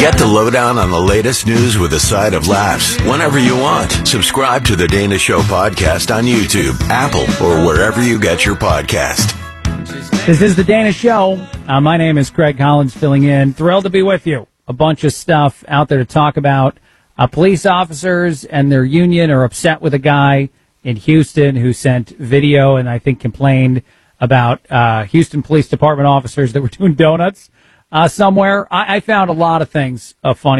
Get the lowdown on the latest news with a side of laughs whenever you want. Subscribe to The Dana Show podcast on YouTube, Apple, or wherever you get your podcast. This is The Dana Show. My name is Craig Collins, filling in. Thrilled to be with you. A bunch of stuff out there to talk about. Police officers and their union are upset with a guy in Houston who sent video and I think complained about Houston Police Department officers that were doing donuts somewhere. I found a lot of things funny.